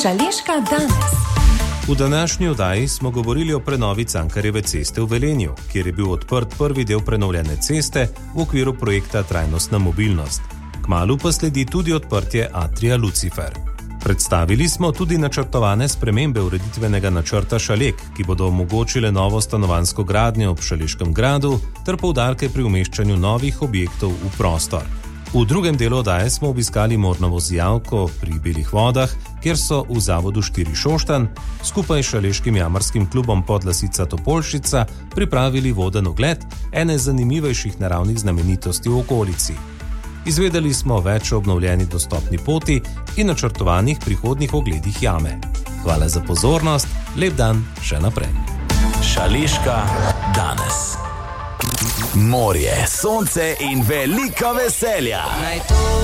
Šaleška danes. V današnji oddaji smo govorili o prenovi Cankarjeve ceste v Velenju, kjer je bil odprt prvi del prenovljene ceste v okviru projekta Trajnostna mobilnost. Kmalu pa sledi tudi odprtje atrija Lucifer. Predstavili smo tudi načrtovane spremembe ureditvenega načrta Šalek, ki bodo omogočile novo stanovanjsko gradnjo ob Šaleškem gradu ter poudarke pri umeščanju novih objektov v prostor. V drugem delu oddaje smo obiskali Mornovo Zijavko pri Belih vodah, kjer so v Zavodu 4 Šoštanj skupaj s Šaleškim jamarskim klubom Podlasica Topolšica pripravili voden ogled ene zanimivejših naravnih znamenitosti v okolici. Izvedeli smo več o obnovljeni dostopni poti in načrtovanih prihodnih ogledih jame. Hvala za pozornost, lep dan še naprej. Šaleška danes. Morje, sonce in velika veselja.